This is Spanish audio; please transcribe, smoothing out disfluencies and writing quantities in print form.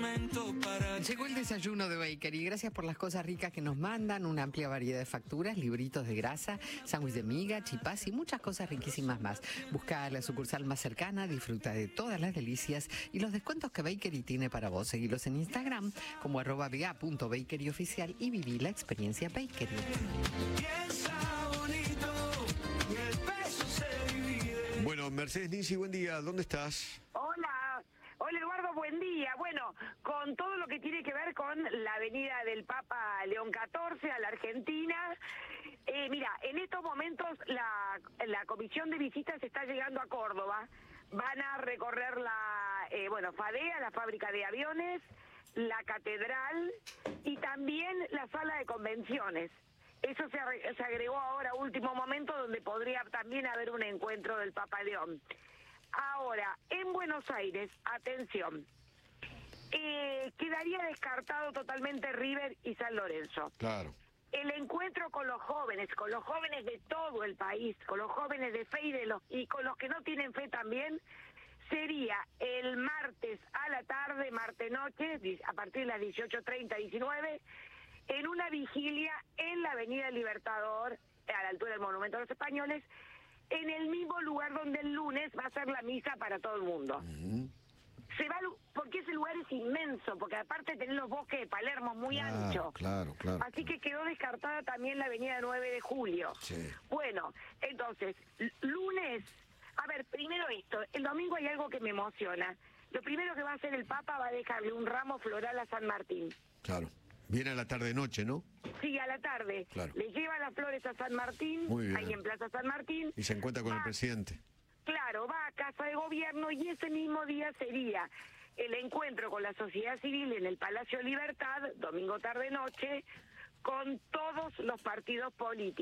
Llegó el desayuno de Bakery. Gracias por las cosas ricas que nos mandan, una amplia variedad de facturas, libritos de grasa, sándwich de miga, chipás y muchas cosas riquísimas más. Busca la sucursal más cercana, disfruta de todas las delicias y los descuentos que Bakery tiene para vos. Seguilos en Instagram como @ba.bakeryoficial y viví la experiencia Bakery. Bueno, Mercedes Ninzi, buen día. ¿Dónde estás? Hola Eduardo, buen día. Bueno, con todo lo que tiene que ver con la avenida del Papa León XIV a la Argentina, mira, en estos momentos la comisión de visitas está llegando a Córdoba. Van a recorrer FADEA, la fábrica de aviones, la catedral y también la sala de convenciones. Eso se agregó ahora a último momento, donde podría también haber un encuentro del Papa León. Ahora, en Buenos Aires, atención, quedaría descartado totalmente River y San Lorenzo. Claro. El encuentro con los jóvenes de todo el país, con los jóvenes de fe y con los que no tienen fe también, sería el martes a la tarde, martes noche, a partir de las 18:30, 19, en una vigilia en la Avenida Libertador, a la altura del Monumento a los Españoles, en el mismo lugar donde el lunes va a ser la misa para todo el mundo. Porque ese lugar es inmenso, porque aparte tenés los bosques de Palermo muy anchos. Claro. Así que quedó descartada también la avenida 9 de Julio. Sí. Bueno, entonces, lunes, a ver, primero esto, el domingo hay algo que me emociona. Lo primero que va a hacer el Papa va a dejarle un ramo floral a San Martín. Claro. Viene a la tarde-noche, ¿no? Sí, a la tarde. Claro. Le lleva las flores a San Martín, Muy bien. ahí en Plaza San Martín. Y se encuentra con el presidente. Claro, va a Casa de Gobierno y ese mismo día sería el encuentro con la sociedad civil en el Palacio Libertad, domingo tarde-noche, con todos los partidos políticos.